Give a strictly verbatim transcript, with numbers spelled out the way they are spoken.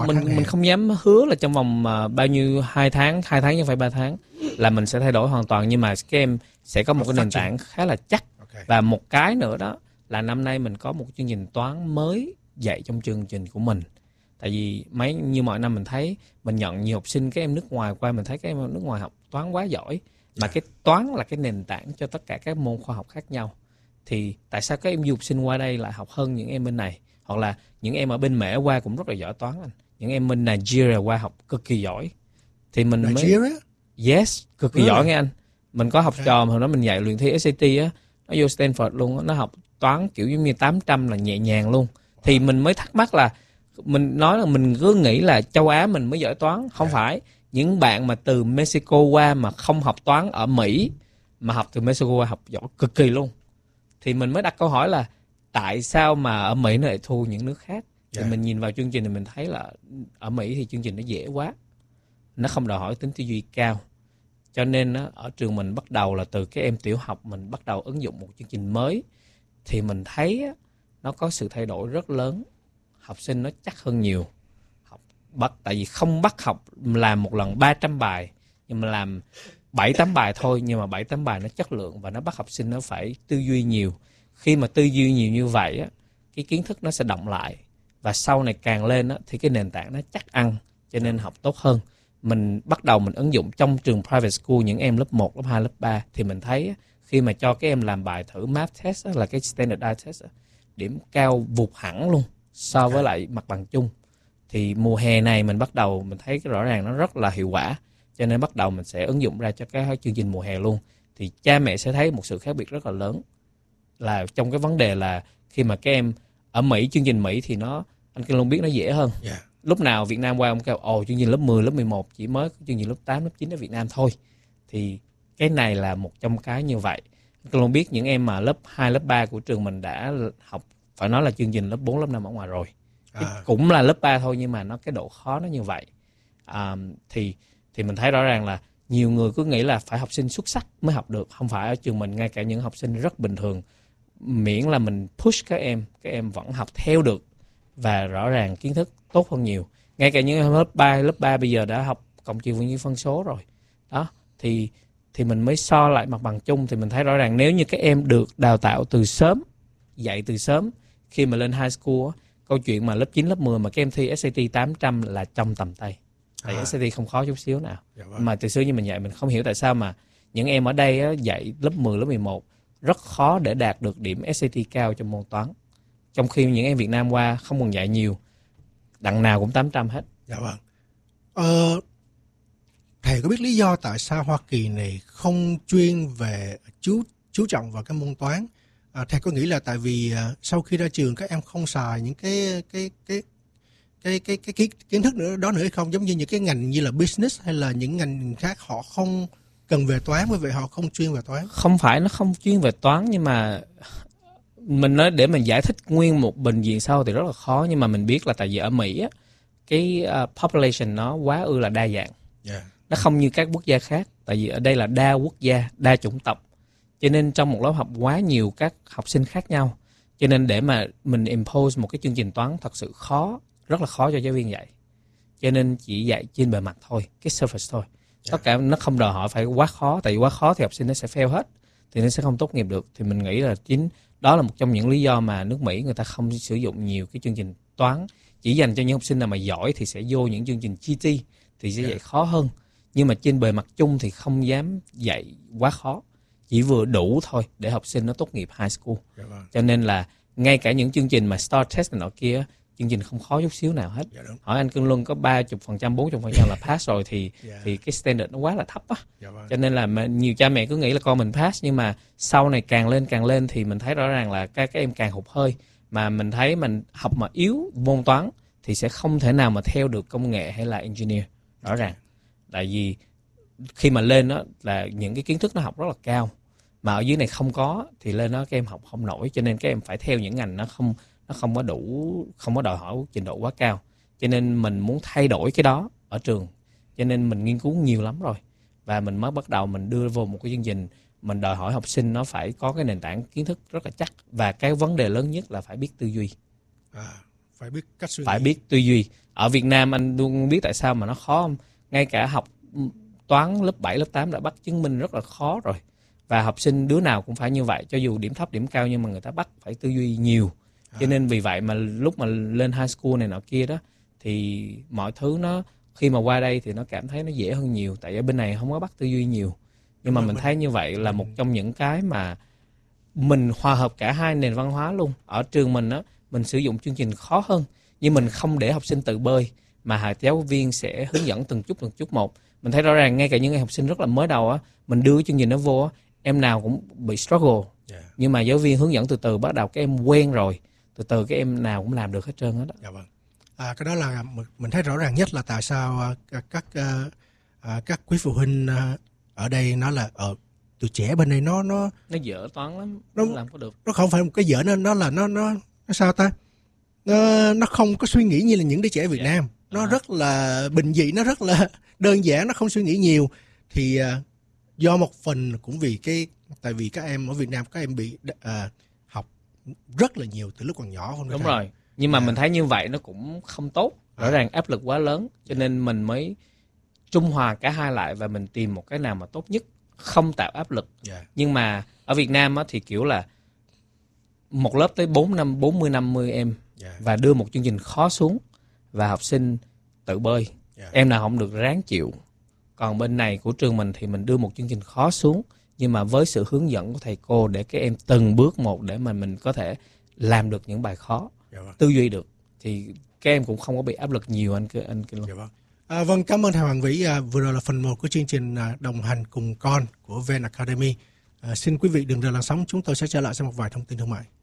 mình mình không dám hứa là trong vòng uh, bao nhiêu hai tháng hai tháng chứ không phải ba tháng là mình sẽ thay đổi hoàn toàn, nhưng mà các em sẽ có một cái nền tảng khá là chắc. Okay. Và một cái nữa đó là năm nay mình có một chương trình toán mới dạy trong chương trình của mình. Tại vì mấy như mọi năm mình thấy mình nhận nhiều học sinh các em nước ngoài qua, mình thấy các em nước ngoài học toán quá giỏi, mà yeah. cái toán là cái nền tảng cho tất cả các môn khoa học khác nhau. Thì tại sao các em du học sinh qua đây lại học hơn những em bên này? Hoặc là những em ở bên Mễ qua cũng rất là giỏi toán anh. Những em bên Nigeria qua học cực kỳ giỏi. Thì mình Nigeria? mới yes, cực kỳ really? giỏi nghe anh. Mình có học okay. trò mà hồi đó mình dạy luyện thi ét a tê á, nó vô Stanford luôn á, nó học toán kiểu giống như tám trăm là nhẹ nhàng luôn. Wow. Thì mình mới thắc mắc là mình nói là mình cứ nghĩ là châu Á mình mới giỏi toán, không yeah. phải. Những bạn mà từ Mexico qua mà không học toán ở Mỹ mà học từ Mexico qua học giỏi cực kỳ luôn. Thì mình mới đặt câu hỏi là tại sao mà ở Mỹ nó lại thua những nước khác? Thì yeah. mình nhìn vào chương trình thì mình thấy là ở Mỹ thì chương trình nó dễ quá, nó không đòi hỏi tính tư duy cao. Cho nên á, ở trường mình bắt đầu là từ cái em tiểu học mình bắt đầu ứng dụng một chương trình mới. Thì mình thấy á, nó có sự thay đổi rất lớn. Học sinh nó chắc hơn nhiều. Học bắt tại vì không bắt học làm một lần ba trăm bài, nhưng mà làm bảy tám bài thôi, nhưng mà bảy tám bài nó chất lượng và nó bắt học sinh nó phải tư duy nhiều. Khi mà tư duy nhiều như vậy á, cái kiến thức nó sẽ đọng lại và sau này càng lên á, thì cái nền tảng nó chắc ăn, cho nên học tốt hơn. Mình bắt đầu mình ứng dụng trong trường private school, những em lớp một, lớp hai, lớp ba thì mình thấy á, khi mà cho các em làm bài thử math test á, là cái standardized test á, điểm cao vụt hẳn luôn so với lại mặt bằng chung. Thì mùa hè này mình bắt đầu mình thấy cái rõ ràng nó rất là hiệu quả, cho nên bắt đầu mình sẽ ứng dụng ra cho các chương trình mùa hè luôn. Thì cha mẹ sẽ thấy một sự khác biệt rất là lớn là trong cái vấn đề là khi mà các em ở Mỹ, chương trình Mỹ thì nó anh Kinh Long biết nó dễ hơn. Yeah. Lúc nào Việt Nam qua ông kêu ồ chương trình lớp mười, lớp mười một chỉ mới có chương trình lớp tám, lớp chín ở Việt Nam thôi. Thì cái này là một trong cái như vậy. Anh Kinh Long biết những em mà lớp hai, lớp ba của trường mình đã học phải nói là chương trình lớp bốn, lớp năm ở ngoài rồi. À. Cũng là lớp ba thôi nhưng mà nó cái độ khó nó như vậy. À, thì thì mình thấy rõ ràng là nhiều người cứ nghĩ là phải học sinh xuất sắc mới học được. Không phải, ở trường mình ngay cả những học sinh rất bình thường, miễn là mình push các em, các em vẫn học theo được và rõ ràng kiến thức tốt hơn nhiều. Ngay cả những em lớp ba, lớp ba bây giờ đã học cộng trừ phân chia phân số rồi. Đó, thì thì mình mới so lại mặt bằng chung thì mình thấy rõ ràng nếu như các em được đào tạo từ sớm, dạy từ sớm, khi mà lên high school á, câu chuyện mà lớp chín, lớp mười mà các em thi ét a tê tám trăm là trong tầm tay. Tại à. ét a tê không khó chút xíu nào. Dạ vâng. Mà từ xưa như mình dạy mình không hiểu tại sao mà những em ở đây á, dạy lớp mười, lớp mười một rất khó để đạt được điểm ét a tê cao trong môn toán. Trong khi những em Việt Nam qua không còn dạy nhiều, đằng nào cũng tám trăm hết. Dạ vâng. Ờ, thầy có biết lý do tại sao Hoa Kỳ này không chuyên về chú chú trọng vào cái môn toán? À, thầy có nghĩ là tại vì à, sau khi ra trường các em không xài những cái cái cái cái cái cái, cái kiến thức nữa đó nữa hay không? Giống như những cái ngành như là business hay là những ngành khác họ không cần về toán, bởi vậy họ không chuyên về toán. Không phải nó không chuyên về toán, nhưng mà mình nói để mình giải thích nguyên một bệnh viện sau thì rất là khó. Nhưng mà mình biết là tại vì ở Mỹ á, cái uh, population nó quá ư là đa dạng. Yeah. Nó không như các quốc gia khác. Tại vì ở đây là đa quốc gia, đa chủng tộc. Cho nên trong một lớp học quá nhiều các học sinh khác nhau. Cho nên để mà mình impose một cái chương trình toán thật sự khó, rất là khó cho giáo viên dạy. Cho nên chỉ dạy trên bề mặt thôi, cái surface thôi. Yeah. Tất cả nó không đòi hỏi phải quá khó. Tại vì quá khó thì học sinh nó sẽ fail hết, thì nó sẽ không tốt nghiệp được. Thì mình nghĩ là chính đó là một trong những lý do mà nước Mỹ người ta không sử dụng nhiều cái chương trình toán. Chỉ dành cho những học sinh nào mà giỏi thì sẽ vô những chương trình giê tê thì sẽ dạy yeah. khó hơn. Nhưng mà trên bề mặt chung thì không dám dạy quá khó, chỉ vừa đủ thôi để học sinh nó tốt nghiệp high school. Yeah, vâng. Cho nên là ngay cả những chương trình mà STAR test này nọ kia, chương trình không khó chút xíu nào hết. Yeah, hỏi anh Cương Luân có ba mươi phần trăm, bốn mươi phần trăm là pass rồi thì yeah. thì cái standard nó quá là thấp á. Yeah, vâng. Cho nên là nhiều cha mẹ cứ nghĩ là con mình pass, nhưng mà sau này càng lên càng lên thì mình thấy rõ ràng là các, các em càng hụt hơi. Mà mình thấy mình học mà yếu môn toán thì sẽ không thể nào mà theo được công nghệ hay là engineer. Rõ ràng. Tại vì khi mà lên đó là những cái kiến thức nó học rất là cao, mà ở dưới này không có thì lên đó các em học không nổi. Cho nên các em phải theo những ngành nó không nó không có đủ, không có đòi hỏi trình độ quá cao. Cho nên mình muốn thay đổi cái đó ở trường. Cho nên mình nghiên cứu nhiều lắm rồi. Và mình mới bắt đầu mình đưa vô một cái chương trình mình đòi hỏi học sinh nó phải có cái nền tảng kiến thức rất là chắc. Và cái vấn đề lớn nhất là phải biết tư duy. À, phải biết cách suy phải nghĩ. biết tư duy. Ở Việt Nam anh luôn biết tại sao mà nó khó không? Ngay cả học toán lớp bảy, lớp tám đã bắt chứng minh rất là khó rồi. Và học sinh đứa nào cũng phải như vậy, cho dù điểm thấp, điểm cao, nhưng mà người ta bắt phải tư duy nhiều. Cho nên vì vậy mà lúc mà lên high school này nọ kia đó, thì mọi thứ nó, khi mà qua đây thì nó cảm thấy nó dễ hơn nhiều. Tại ở bên này không có bắt tư duy nhiều. Nhưng mà mình thấy như vậy là một trong những cái mà mình hòa hợp cả hai nền văn hóa luôn. Ở trường mình á, mình sử dụng chương trình khó hơn, nhưng mình không để học sinh tự bơi, mà giáo viên sẽ hướng dẫn từng chút từng chút một. Mình thấy rõ ràng ngay cả những học sinh rất là mới đầu á, mình đưa chương trình đó vô á, em nào cũng bị struggle. Yeah. Nhưng mà giáo viên hướng dẫn từ từ, bắt đầu các em quen rồi, từ từ các em nào cũng làm được hết trơn hết đó. Dạ vâng. À, cái đó là mình thấy rõ ràng nhất là tại sao uh, các uh, uh, các quý phụ huynh uh, ở đây nói là ở uh, tụi trẻ bên đây nó nó nó dở toán lắm, nó không làm có được. Nó không phải một cái dở, nó nó là nó nó nó sao ta? Nó nó không có suy nghĩ như là những đứa trẻ Việt yeah. Nam. Nó à. rất là bình dị, nó rất là đơn giản, nó không suy nghĩ nhiều. Thì uh, do một phần cũng vì cái tại vì các em ở Việt Nam các em bị uh, học rất là nhiều từ lúc còn nhỏ không? Đúng rồi. Nhưng mà à. mình thấy như vậy nó cũng không tốt. Rõ à. ràng áp lực quá lớn, cho nên mình mới trung hòa cả hai lại và mình tìm một cái nào mà tốt nhất, không tạo áp lực. Yeah. Nhưng mà ở Việt Nam á, thì kiểu là một lớp tới bốn năm, bốn mươi năm mươi em yeah. và đưa một chương trình khó xuống và học sinh tự bơi. Yeah. Em nào không được ráng chịu. Còn bên này của trường mình thì mình đưa một chương trình khó xuống, nhưng mà với sự hướng dẫn của thầy cô để các em từng bước một để mà mình có thể làm được những bài khó, yeah. tư duy được, thì các em cũng không có bị áp lực nhiều anh anh Kinh Long. Yeah, vâng. À, vâng, cảm ơn thầy Hoàng Vĩ. À, vừa rồi là phần một của chương trình à, đồng hành cùng con của Ven Academy. À, xin quý vị đừng rời làn sóng, chúng tôi sẽ trở lại sau một vài thông tin thương mại.